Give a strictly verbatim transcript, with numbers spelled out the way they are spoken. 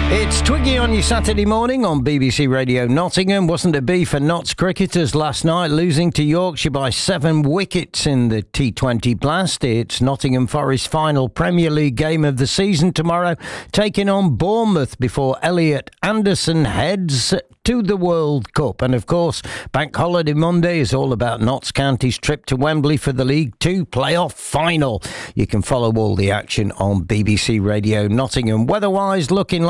It's Twiggy on your Saturday morning on B B C Radio Nottingham. Wasn't it be for Notts cricketers last night, losing to Yorkshire by seven wickets in the T twenty Blast. It's Nottingham Forest's final Premier League game of the season tomorrow, taking on Bournemouth before Elliot Anderson heads to the World Cup. And of course, Bank Holiday Monday is all about Notts County's trip to Wembley for the League Two playoff final. You can follow all the action on B B C Radio Nottingham. Weather-wise, looking like